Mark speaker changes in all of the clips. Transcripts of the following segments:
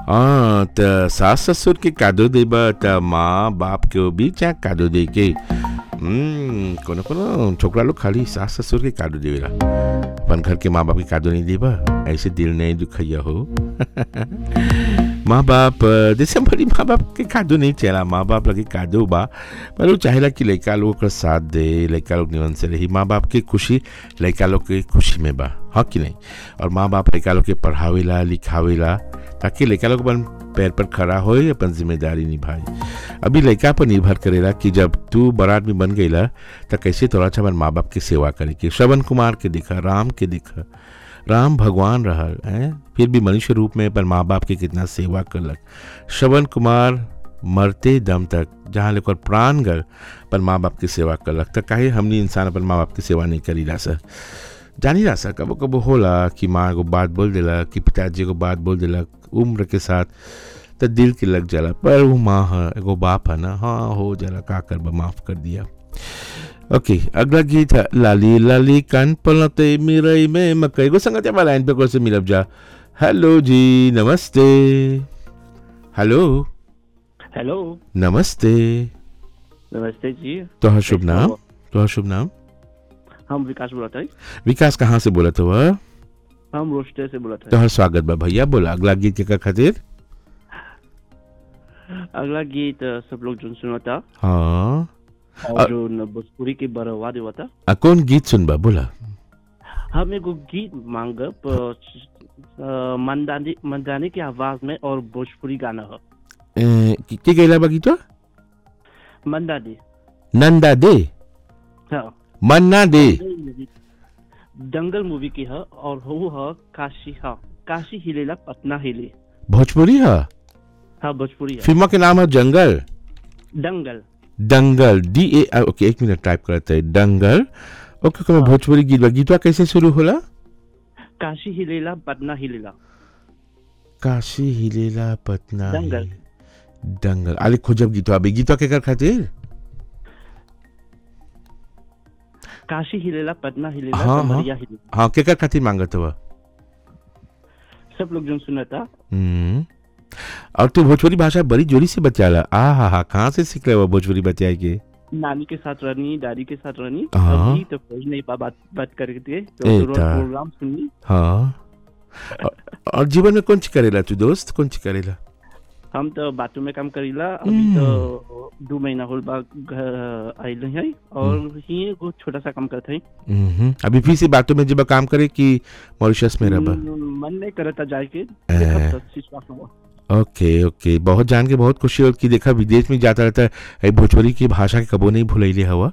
Speaker 1: हाँ त सास ससुर के कादो देबा त माँ बाप के भी चाहे कादो दे के कोनो कोनो छोकरा लोग खाली सास ससुर के कादो देवेला, अपन घर के माँ बाप के कादो नहीं देबा, ऐसे दिल नहीं दुखैया हो। माँ बाप जैसे बड़ी माँ बाप के कादो नहीं चला, माँ बाप लगे कादो बा, पर वो चाहेला कि लड़का लोग का साथ दे, लड़का लोग निवन से रही, माँ बाप के खुशी लड़का लोग के खुशी में बा, हाँ कि नहीं। और माँ बाप लड़का लोग के पढ़ावेला लिखावेला ताकि लड़का लोग अपन पैर पर खड़ा हो, अपन जिम्मेदारी निभाए। अभी लड़का पर निर्भर करेला कि जब तू बड़ा आदमी बन गईला तो कैसे तोरा अपन माँ बाप की सेवा करे के। श्रवण कुमार के दिखा, राम के दिखा, राम भगवान रहल हैं, फिर भी मनुष्य रूप में पर माँ बाप की कितना सेवा करलक। श्रवण कुमार मरते दम तक जहाँ लेकर प्राण गल पर माँ बाप की सेवा करलक, तो काहे हमनी इंसान अपन माँ बाप की सेवा नहीं करी ला सर। जानी ला सर कबो कबो होला कि माँ को बात बोल देला कि पिताजी को बात बोल देला उम्र के साथ, तो दिल के लग जाला, पर वो माँ है एगो बाप है ना, हाँ हो जाला, का कर माफ़ कर दिया। ओके अगला गीत है लाली लाली कान पलते मिरई में मकई को संगत है लाइन पे कौन से मिलब जा। हेलो जी नमस्ते। हेलो
Speaker 2: हेलो
Speaker 1: नमस्ते।
Speaker 2: नमस्ते जी।
Speaker 1: तोहर शुभ नाम, तोहर शुभ नाम?
Speaker 2: हम विकास बोलत है।
Speaker 1: विकास कहाँ से बोलत हो?
Speaker 2: हम रोस्टर से बोलत है।
Speaker 1: तोहर स्वागत बा भैया, बोला अगला गीत के खातिर।
Speaker 2: अगला गीत सब लोग जो सुनता
Speaker 1: हाँ
Speaker 2: और जो भोजपुरी के बरवा देवता।
Speaker 1: कौन गीत सुनबा बोला?
Speaker 2: हम एगो गीत मांगब मंदानी की आवाज में और भोजपुरी गाना है।
Speaker 1: के गैला बा गीत?
Speaker 2: मंदा दे।
Speaker 1: नंदा दे?
Speaker 2: हाँ
Speaker 1: मन्ना दे।
Speaker 2: दंगल मूवी की है और वो है काशी, हाँ काशी हिलेला पटना हिले।
Speaker 1: भोजपुरी है?
Speaker 2: हाँ भोजपुरी है।
Speaker 1: फिल्म के नाम है जंगल?
Speaker 2: दंगल।
Speaker 1: दंगल DA। ओके एक मिनट टाइप करते हैं दंगल। ओके हाँ। भोजपुरी गीत बा, गीतवा कैसे शुरू होला?
Speaker 2: काशी हिलेला पटना हिलेला।
Speaker 1: काशी हिलेला पटना
Speaker 2: दंगल।
Speaker 1: दंगल आले खोजब गीतवा बे, गीतवा के कर खातिर?
Speaker 2: काशी हिलेला पटना हिलेला
Speaker 1: हाँ हाँ
Speaker 2: हिलेला।
Speaker 1: हाँ के कर खातिर मांगत हुआ?
Speaker 2: सब लोग जो सुनता।
Speaker 1: और तू भोजपुरी भाषा बड़ी जोरी से बचाला, हा कहाँ से सीख रहे हो भोजपुरी बचाए के?
Speaker 2: नानी के साथ रहनी, दादी के साथ रहनी,
Speaker 1: हाँ।
Speaker 2: अभी तो खोज नहीं बात करके तो प्रोग्राम सुनी।
Speaker 1: हाँ और जीवन में कौन सी करेला तू दोस्त, कौन सी करेला?
Speaker 2: हम तो बातों में काम करीला, अभी तो 2 महीना होल बा आइल है और ही वो छोटा सा काम करते हैं।
Speaker 1: अभी फिर से बातों में जब काम करे कि मॉरिशस में रहा?
Speaker 2: मन नहीं करता जाए के।
Speaker 1: ओके बहुत जान के बहुत खुशी हो कि देखा विदेश में जाता रहता है, भोजपुरी की भाषा के कबो नहीं भूलैले हवा।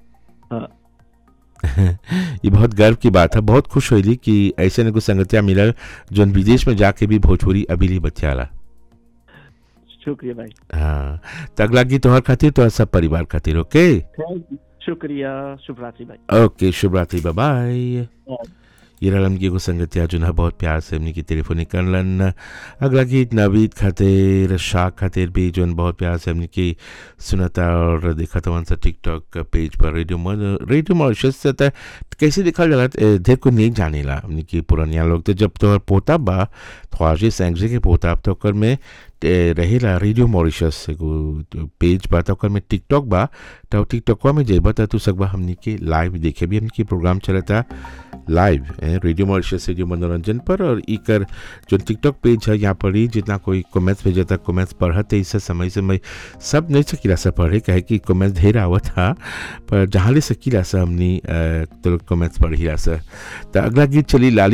Speaker 1: ये बहुत गर्व की बात है, बहुत खुश होली कि ऐसे न कुछ संगतियां मिलल जो विदेश में जाके भी भोजपुरी अभी भी बचाला।
Speaker 2: शुक्रिया भाई।
Speaker 1: हाँ तो अगला गीत तोहर खातिर, तोहर सब परिवार खातिर। ओके
Speaker 2: शुक्रिया, शुभ रात्रि भाई।
Speaker 1: ओके शुभ रात्रि, बाय बाय। ये रलम की संगतिया जो है बहुत प्यार से हमने की टेलीफोन करलन। अगला गीत नवीद खातिर, शाह खातिर भी जो बहुत प्यार से हमने की सुनता और देखा था वहाँ टिकटॉक पेज पर रेडियो मॉरिशस से कैसे देखा जाला देर को नहीं जाने ला हमने की पुरानिया लोग। तो जब तो पोता बा ख्वाजे सैंगजे के पोता तो कर में रहेला रेडियो मॉरिशस पेज बा, तो में टिकटॉक बा, तो टिकटॉकवा में जेबा तो तू सकबा हमने के लाइव देखे भी। हमने की प्रोग्राम चलता लाइव रेडियो मॉरिशस से जो मनोरंजन पर, और इकर जो टिकटॉक पेज है यहाँ पर ही जितना कोई कमेंट्स भेजता कमेंट्स पढ़ते इससे समय सब नहीं सकीला सा पढ़े, कहे कि कमेंट्स ढेर आवत था, पर जहाँ ले सकीला सा हमने तो कमेंट्स पढ़ी सा। तो अगला गीत चली लाली